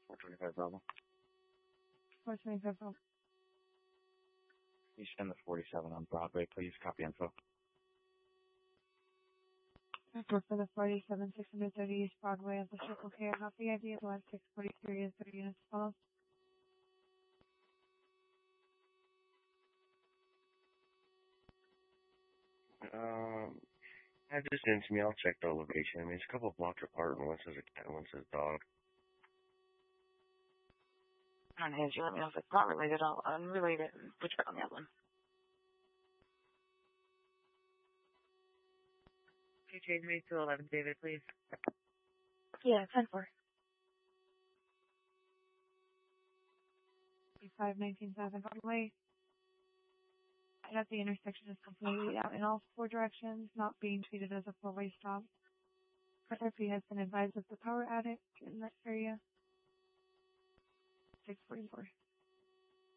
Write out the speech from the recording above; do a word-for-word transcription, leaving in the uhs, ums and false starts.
four twenty-five Bravo. four twenty-five Bravo. You send the forty-seven on Broadway, please. Copy info. For the forty-seven, six thirty East Broadway of the Circle K, I have the I D of one six forty-three and thirty units follow. Um, have this in to me. I'll check the location. I mean, it's a couple blocks apart, and one says a cat and one says dog. On his, you let me know if it's not related. I'll unrelate it and put you back on the other one. Can you change me to eleven, David, please? Yeah, ten four. five nineteen South Broadway. And at the intersection is completely out in all four directions, not being treated as a four-way stop. R P has been advised of the power outage in that area. six forty-four.